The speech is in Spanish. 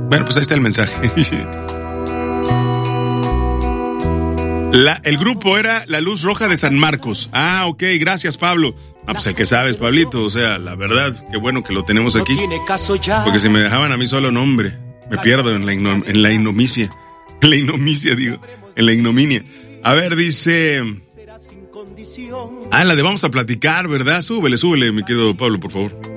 Bueno, pues ahí está el mensaje. El grupo era La Luz Roja de San Marcos. Ah, ok, gracias, Pablo. Ah, pues el que sabes, Pablito. O sea, la verdad, qué bueno que lo tenemos aquí. Porque si me dejaban a mí solo, no, hombre, me pierdo en la ignomicia. En la ignomicia, digo. En la ignominia. A ver, dice... la de vamos a platicar, ¿verdad? Súbele, mi querido Pablo, por favor.